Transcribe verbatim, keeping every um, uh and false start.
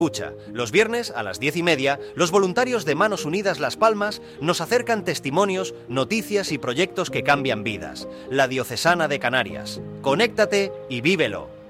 Escucha, los viernes a las diez y media, los voluntarios de Manos Unidas Las Palmas nos acercan testimonios, noticias y proyectos que cambian vidas. La Diocesana de Canarias. Conéctate y vívelo.